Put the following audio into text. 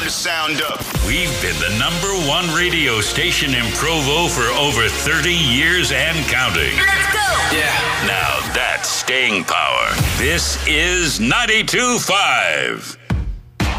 to sound up. We've been the #1 radio station in Provo for over 30 years and counting. Let's go! Yeah. Now that's staying power. This is 92.5.